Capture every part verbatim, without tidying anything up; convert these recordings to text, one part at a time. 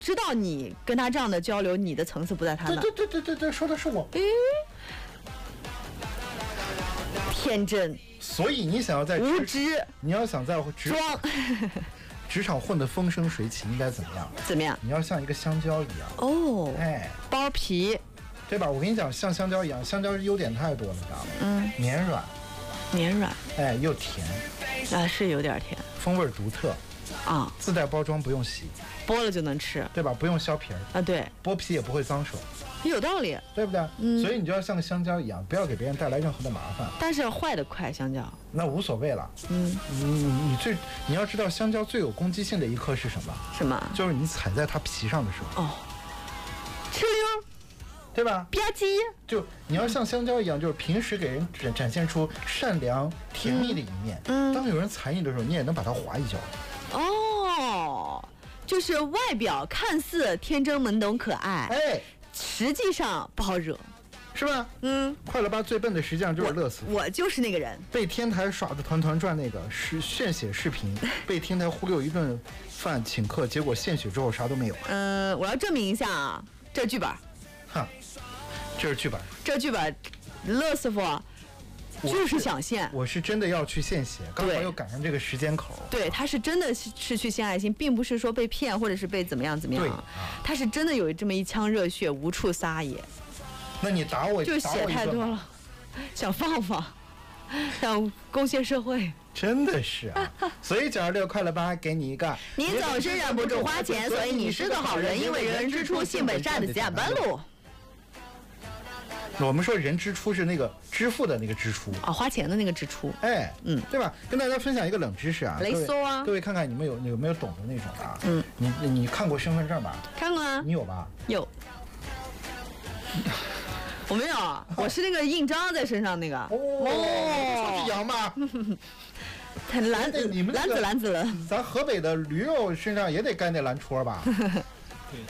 知道你跟他这样的交流，你的层次不在他那。 对对对对对，说的是我。 诶，天真。 所以你想要在无知， 你要想在职装职场混得风生水起，应该怎么样？ 怎么样？ 你要像一个香蕉一样。 哦， 哎， 剥皮， 对吧？我跟你讲，像香蕉一样，香蕉优点太多了，知道吗？ 嗯， 绵软， 绵软， 哎，又甜， 啊，是有点甜， 风味独特， 啊， 自带包装，不用洗， 剥了就能吃， 对吧？不用削皮儿， 啊，对， 剥皮也不会脏手。 有道理， 对不对？ 嗯， 所以你就要像个香蕉一样，不要给别人带来任何的麻烦。 但是坏的快，香蕉那无所谓了。 嗯， 你你你最你要知道，香蕉最有攻击性的一刻是什么？ 什么？ 就是你踩在它皮上的时候。 哦，哧溜， 对吧？ 吧唧。 就你要像香蕉一样，就是平时给人展展现出善良甜蜜的一面。 嗯， 当有人踩你的时候，你也能把它划一脚。 哦，就是外表看似天真懵懂可爱， 哎。 实际上不好惹， 是吧？ 嗯， 快乐吧最笨的实际上就是乐死我，我就是那个人。 被天台耍得团团转那个是献血视频，被天台忽悠一顿饭请客，结果献血之后啥都没有。 嗯、呃，我要证明一下啊，这是剧本。 哈，这是剧本。 这剧本，乐死我。就是想献， 我是真的要去献血，刚好又赶上这个时间口。 对，他是真的是去献爱心，并不是说被骗或者是被怎么样怎么样。 对，啊、 他是真的有这么一腔热血，无处撒野。 那你打我， 就血太多了，想放放，想贡献社会。 真的是啊，所以九二六快乐吧给你一个。 你总是忍不住花钱，所以你是个好人，因为人之初性本善的甲班路。 我们说人支出是那个支付的那个支出啊、哦，花钱的那个支出， 哎， 嗯， 对吧？跟大家分享一个冷知识啊， 雷搜啊， 各位看看你们有有没有懂的那种啊？ 嗯， 你你看过身份证吧？ 看过啊， 你有吧？ 有，我没有，我是那个印章在身上那个。 哦，哦是羊吗？ 很蓝， 你们、 蓝紫蓝紫了。 咱河北的驴肉身上也得盖那蓝戳吧？对。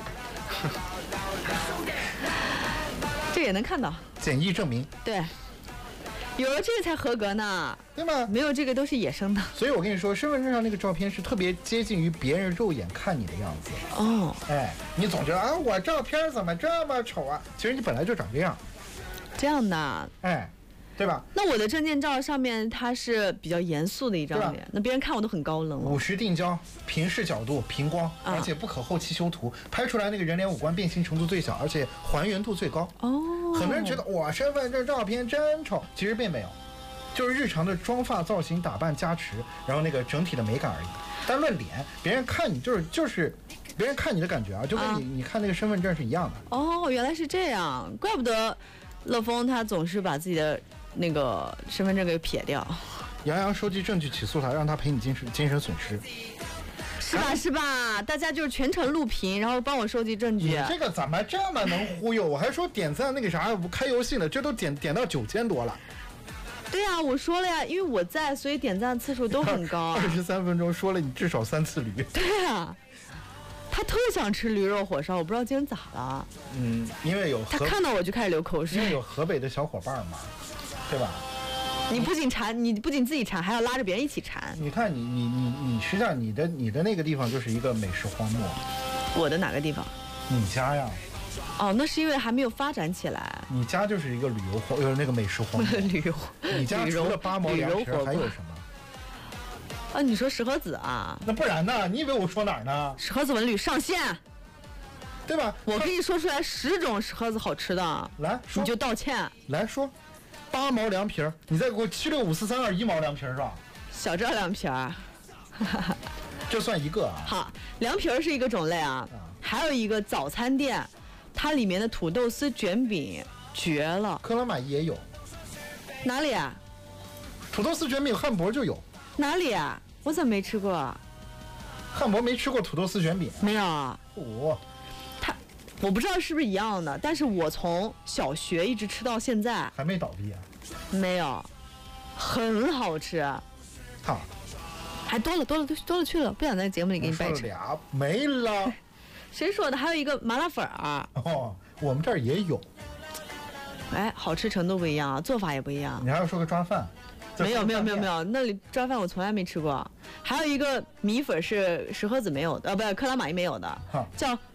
这也能看到简易证明， 对，有了这个才合格呢， 对吗？ 没有这个都是野生的。 所以我跟你说，身份证上那个照片是特别接近于别人肉眼看你的样子。 哦， 哎，你总觉得啊，我照片怎么这么丑啊？其实你本来就长这样。 这样的， 哎，对吧？ 那我的证件照上面它是比较严肃的一张脸，那别人看我都很高冷。 五十定焦，平视角度，平光， 啊、 而且不可后期修图，拍出来那个人脸五官变形程度最小，而且还原度最高。 哦， 很多人觉得我身份证照片真丑，其实并没有，就是日常的妆发造型打扮加持，然后那个整体的美感而已。但论脸，别人看你就是就是别人看你的感觉啊，就跟你、啊、你看那个身份证是一样的。 哦，原来是这样，怪不得乐峰他总是把自己的那个身份证给撇掉。 杨洋收集证据起诉他，让他赔你精神精神损失。 是吧是吧？大家就是全程录屏，然后帮我收集证据。 你这个怎么这么能忽悠？我还说点赞那个啥开游戏呢，这都点点到九千多了。 对啊，我说了呀，因为我在，所以点赞次数都很高啊。 二十三分钟说了你至少三次驴。 对啊，他特想吃驴肉火烧，我不知道今天咋了。 嗯，因为有他看到我就开始流口水。 因为有河北的小伙伴嘛，对吧？ 你不仅馋，你不仅自己馋，还要拉着别人一起馋。 你看你你你你，实际上你的你的那个地方就是一个美食荒漠。 我的哪个地方？ 你家呀。 哦，那是因为还没有发展起来。 你家就是一个旅游荒，呃，那个美食荒漠。 旅游。 你家除了八毛凉皮还有什么？ 啊，你说石河子啊？ 那不然呢？你以为我说哪儿呢？ 石河子文旅上线， 对吧？ 我可以说出来十种石河子好吃的。 来， 你就道歉。 来说。八毛凉皮儿，你再给我七六五四三二一毛凉皮儿是吧？ 小赵凉皮儿， 这算一个啊。 好，凉皮儿是一个种类啊，啊还有一个早餐店，它里面的土豆丝卷饼绝了。 克拉玛依也有。 哪里啊？ 土豆丝卷饼汉博就有。 哪里啊？我怎么没吃过？ 汉博没吃过土豆丝卷饼？ 没有啊。 哦。 我不知道是不是一样的，但是我从小学一直吃到现在， 还没倒闭啊？ 没有，很好吃。 好， 还多了多了多了去了，不想在节目里给你掰扯。 俩没了。 谁说的？还有一个麻辣粉儿。 哦，我们这儿也有。 哎，好吃程度不一样啊，做法也不一样。 你还要说个抓饭？ 没有没有没有没有，那里抓饭我从来没吃过。还有一个米粉是石河子没有的，呃，不是克拉玛依没有的，叫